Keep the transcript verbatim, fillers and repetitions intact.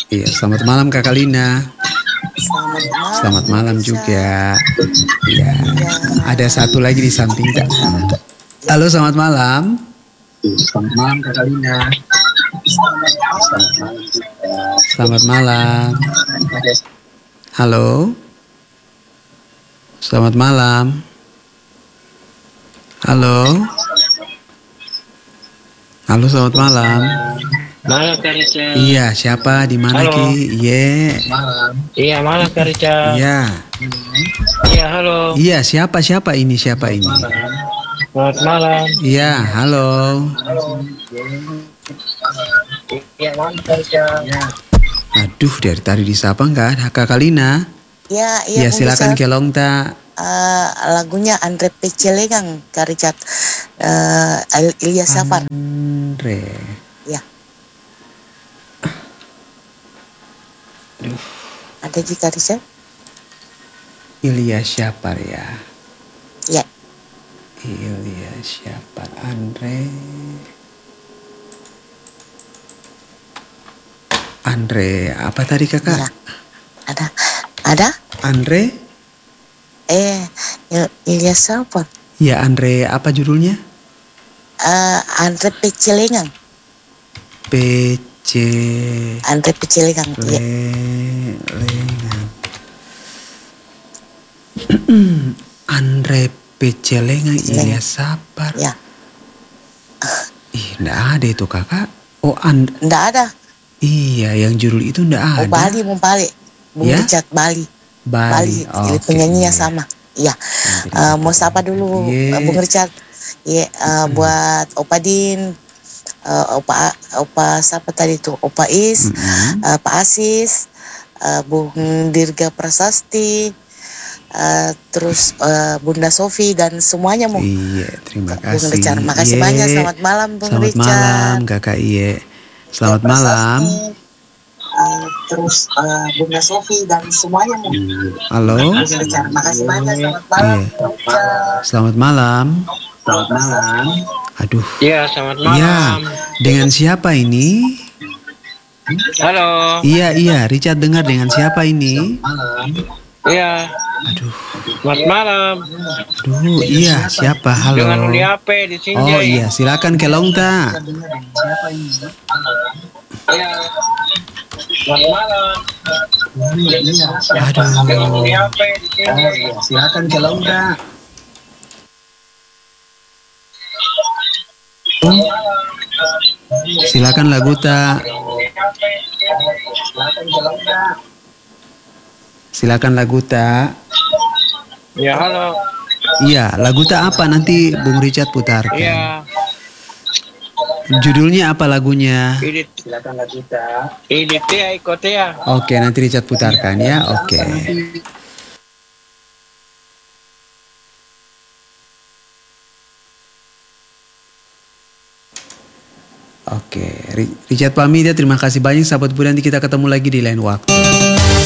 Iya, selamat malam Kakak Lina. Selamat malam. Selamat malam juga. Iya. Ya. Ada satu lagi di samping Kak. Halo, selamat malam. Selamat malam Kakak Lina. Selamat malam. Halo. Selamat malam. Halo. Halo, selamat malam. Malam Kak Rica. Iya, siapa di mana Halo. Ki? Iya. Malam. Iya, malam Kak Rica. Iya. Iya, halo. Iya, siapa siapa ini? Siapa ini? Selamat malam. Iya, halo. Iya, malam Kak Rica. Aduh, dari tadi disapa nggak ada Kakak Lina? Ya, Ya, iya, silakan Bung Richard. Kelongta. Eh, lagunya Andre Pecelegang, Kak Richard. Eh, Ilya Safar. Andre. Ya. Aduh, Ada di Kak Richard? Ilya Syapar ya. Ya. Ilya Syapar, Andre. Andre, apa tadi Kakak? Ya. Ada. Ada? Andre? Eh, Il- Ilya Safar. Ya, Andre, apa judulnya? Eh, Andre Pecelegang. P C Andre Pecelegang. Ya. Lengan. Andre Pecelengan, Ilya Sapar. Ya. Ih, enggak ada itu Kakak. Oh, and Nggak ada. iya, yang judul itu enggak Oh, ada. Bali, mau Bali. Bung Ya? Richard, Bali. Bali. Bali. Oke. Penyanyinya sama. Iya. Eh, mau sapa dulu Iya. eh, Bung Richard. Iya, eh, buat Opa Din, eh, Opa Opa siapa tadi tuh? Opa Is, Mm-mm. eh, Pak Asis, eh, Bung Dirga Prasasti, eh, terus eh, Bunda Sofi dan semuanya mau. Iya, terima Bung kasih. Richard, makasih Iya. banyak. Selamat malam Bung Selamat Richard. malam Kakak Iye. Selamat Ya, malam. Prasasti, eh, terus eh, Bunda Sofi dan semuanya mau. Halo. Bung Richard, makasih banyak. Selamat malam. Iya. Bung Richard. Selamat malam. Selamat malam. Aduh. Iya, selamat malam. Ya, dengan siapa ini? Halo. Iya, iya, Richard dengar dengan siapa ini? Malam. Iya, Aduh, selamat malam. aduh, iya, siapa? Halo. Dengan Uli Ape di sini. Oh iya, silakan Kelongta. Siapa ini? Iya. Selamat malam. Aduh. Dengan Uli Ape di sini. Oh, iya. Silakan Kelongta. Silakan Laguta. Silakan Kelongta. Silakan Laguta. Ya, halo. Iya, Laguta apa nanti Bung Richard putarkan? Iya. Judulnya apa lagunya? Ini Silakan Lagita. ini Tia ikut ya. Oke, nanti Richard putarkan ya. Oke. Oke, Ri- Richard pamit ya. Terima kasih banyak sahabat Bu. Nanti kita ketemu lagi di lain waktu.